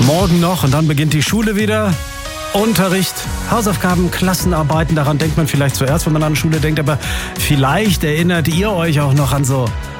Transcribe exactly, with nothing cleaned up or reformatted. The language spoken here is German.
Morgen noch und dann beginnt die Schule wieder. Unterricht, Hausaufgaben, Klassenarbeiten, daran denkt man vielleicht zuerst, wenn man an die Schule denkt, aber vielleicht erinnert ihr euch auch noch an so